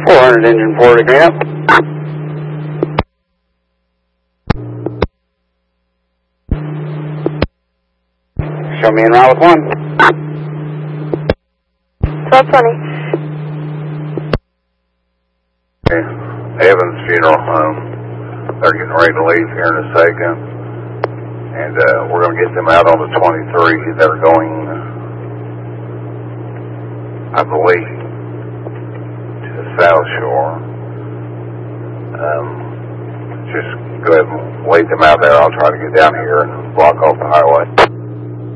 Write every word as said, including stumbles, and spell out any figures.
four hundred engine four to Grant. Show me en route with one. twelve twenty. Okay. Evans Funeral Home. They're getting ready to leave here in a second. And uh, we're going to get them out on the twenty-three. They're going, I believe, to the South Shore. Um, just go ahead and wait them out there. I'll try to get down here and block off the highway.